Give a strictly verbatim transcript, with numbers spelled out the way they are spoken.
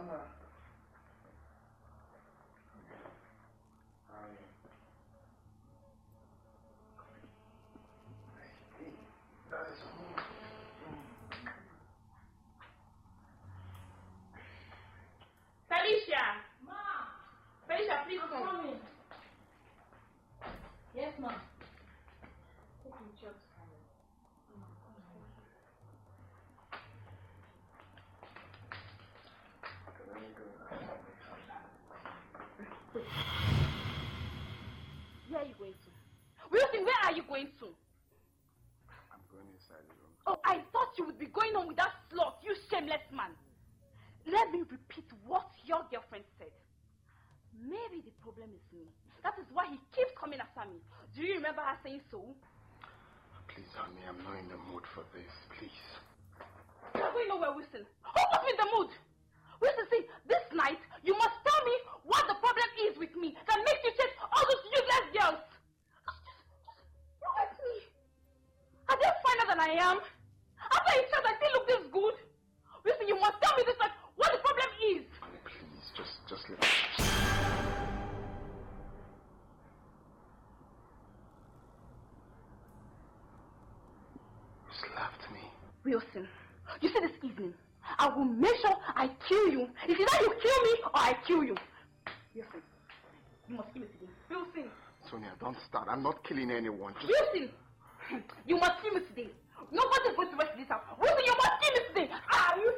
Mama. Hi. Hey, that is home. Felicia! Ma! Felicia, please come. Coming. Yes, ma. Take me just coming. Where are you going to? Wilson, where are you going to? I'm going inside the room. Oh, I thought you would be going on with that slut, you shameless man. Let me repeat what your girlfriend said. Maybe the problem is me. That is why he keeps coming after me. Do you remember her saying so? Please, honey, I'm not in the mood for this. Please. You're going nowhere, Wilson. Who put me in the mood? Wilson, see, this night, you must tell me what the problem is with me that makes you chase all those useless girls. Just, just look at me. Are they finer than I am? After each other, I still look this good. Wilson, you must tell me this night what the problem is. Honey, please, just, just let me. You slapped me. Wilson, you see this evening, I will make sure I kill you. It's either you kill me or I kill you. Wilson, you must kill me today. Wilson. Sonia, don't start. I'm not killing anyone. Just... Wilson, you must kill me today. Nobody's going to rest this house. Wilson, you must kill me today. Ah, you